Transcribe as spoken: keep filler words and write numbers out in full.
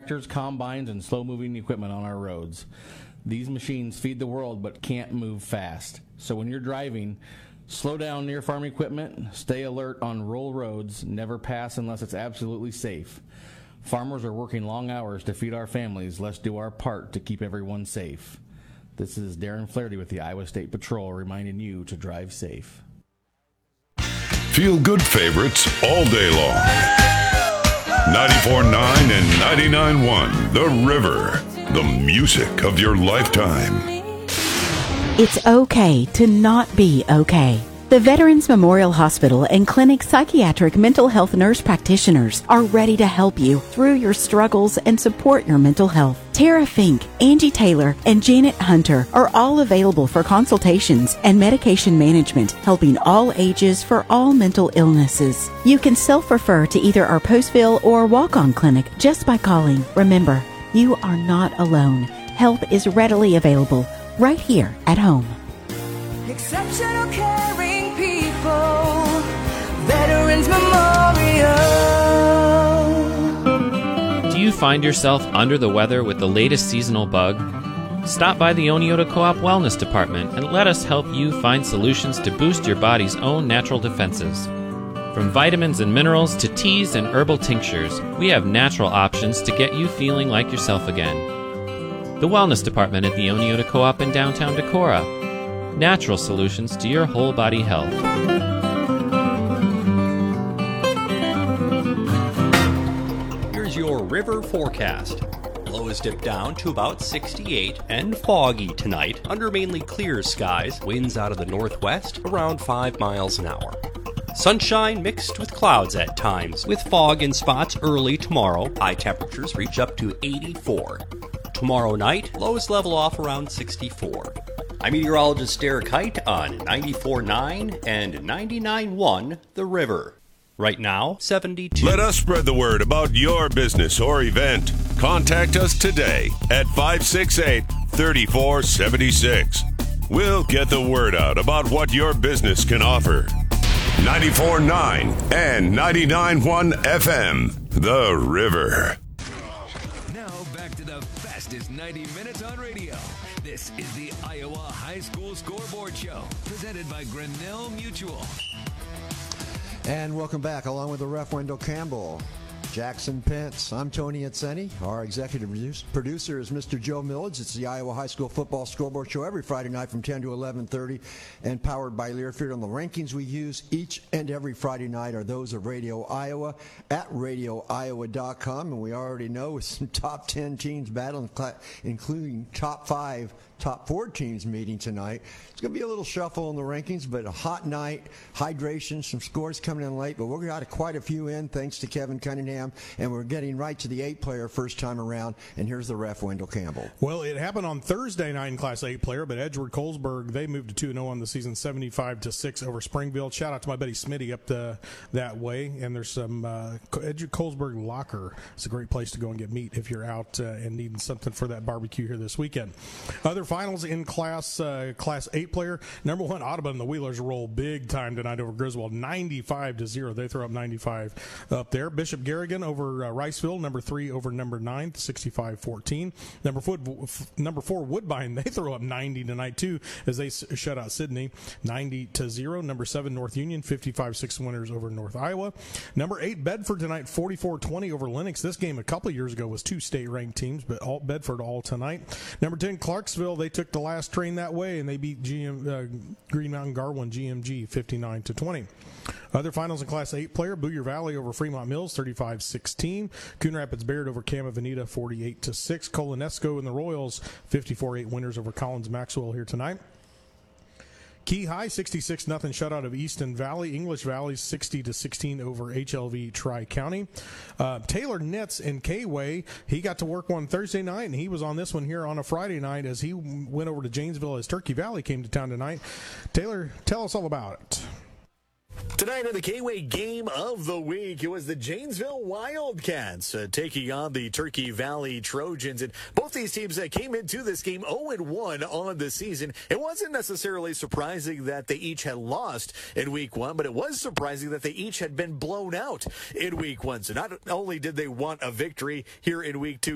tractors, combines, and slow-moving equipment on our roads. These machines feed the world but can't move fast. So when you're driving, slow down near farm equipment, stay alert on rural roads, never pass unless it's absolutely safe. Farmers are working long hours to feed our families. Let's do our part to keep everyone safe. This is Darren Flaherty with the Iowa State Patrol reminding you to drive safe. Feel good favorites all day long. ninety-four point nine and ninety-nine point one, The River, the music of your lifetime. It's okay to not be okay. The Veterans Memorial Hospital and Clinic psychiatric mental health nurse practitioners are ready to help you through your struggles and support your mental health. Tara Fink, Angie Taylor, and Janet Hunter are all available for consultations and medication management, helping all ages for all mental illnesses. You can self-refer to either our Postville or walk-on clinic just by calling. Remember, you are not alone. Help is readily available right here at home. Exceptional caring people, Veterans Memorial. Do you find yourself under the weather with the latest seasonal bug? Stop by the Oneota Co-op Wellness Department and let us help you find solutions to boost your body's own natural defenses. From vitamins and minerals to teas and herbal tinctures, we have natural options to get you feeling like yourself again. The Wellness Department at the Oneota Co-op in downtown Decorah. Natural solutions to your whole body health. Here's your river forecast. Lows dip down to about sixty-eight and foggy tonight under mainly clear skies. Winds out of the northwest around five miles an hour. Sunshine mixed with clouds at times, with fog in spots early tomorrow. High temperatures reach up to eighty-four. Tomorrow night, lows level off around sixty-four. I'm meteorologist Derek Height on ninety-four point nine and ninety-nine point one The River. Right now, seventy-two. Let us spread the word about your business or event. Contact us today at five six eight, three four seven six. We'll get the word out about what your business can offer. ninety-four point nine and ninety-nine point one F M, The River. Now back to the fastest ninety minutes on radio. This is the Iowa High School Scoreboard Show, presented by Grinnell Mutual. And welcome back, along with the ref Wendell Campbell, Jackson Pence. I'm Tony Atseni. Our executive producer is Mister Joe Millage. It's the Iowa High School Football Scoreboard Show every Friday night from ten to eleven thirty, and powered by Learfield. And the rankings we use each and every Friday night are those of Radio Iowa at radio iowa dot com. And we already know with some top ten teams battling, including top five, top four teams meeting tonight. It's going to be a little shuffle in the rankings, but a hot night, hydration, some scores coming in late, but we're got quite a few in thanks to Kevin Cunningham, and we're getting right to the eight-player first time around, and here's the ref, Wendell Campbell. Well, it happened on Thursday night in Class eight player, but Edgeworth Colesburg, they moved to two and oh on the season, seventy-five to six over Springfield. Shout out to my buddy Smitty up the, that way, and there's some uh, Edgeworth Colesburg Locker. It's a great place to go and get meat if you're out uh, and needing something for that barbecue here this weekend. Other finals in Class uh, Class eight player. Number one, Audubon, the Wheelers roll big time tonight over Griswold, ninety-five to zero. They throw up ninety-five up there. Bishop Garrigan over uh, Riceville, number three over number nine, sixty-five fourteen. Number four, number four, Woodbine, they throw up ninety tonight too as they shut out Sydney, ninety to zero. Number seven, North Union, fifty-five six winners over North Iowa. Number eight, Bedford tonight, forty-four twenty over Lennox. This game a couple years ago was two state-ranked teams, but all Bedford all tonight. Number ten, Clarksville, they took the last train that way, and they beat G M, uh, Green Mountain Garwin G M G fifty-nine to twenty. Other finals in Class eight player, Boyer Valley over Fremont Mills, thirty-five sixteen. Coon Rapids Baird over Cama Veneta, forty-eight to six. Colonesco and the Royals, fifty-four eight winners over Collins Maxwell here tonight. Key High, sixty-six nothing shutout of Easton Valley. English Valley, sixty to sixteen over H L V Tri-County. Uh, Taylor Nitz in K-Way, he got to work one Thursday night, and he was on this one here on a Friday night as he went over to Janesville as Turkey Valley came to town tonight. Taylor, tell us all about it. Tonight in the K-Way Game of the Week, it was the Janesville Wildcats uh, taking on the Turkey Valley Trojans. And both these teams uh, came into this game oh and one on the season. It wasn't necessarily surprising that they each had lost in week one, but it was surprising that they each had been blown out in week one. So not only did they want a victory here in week two,